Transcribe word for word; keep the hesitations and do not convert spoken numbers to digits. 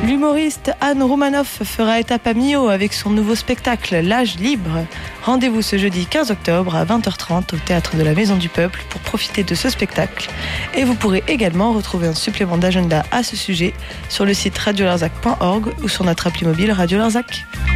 L'humoriste Anne Romanoff fera étape à Millau avec son nouveau spectacle L'âge libre. Rendez-vous ce jeudi quinze octobre à vingt heures trente au Théâtre de la Maison du Peuple pour profiter de ce spectacle. Et vous pourrez également retrouver un supplément d'agenda à ce sujet sur le site radio larzac point org ou sur notre appli mobile Radio Larzac.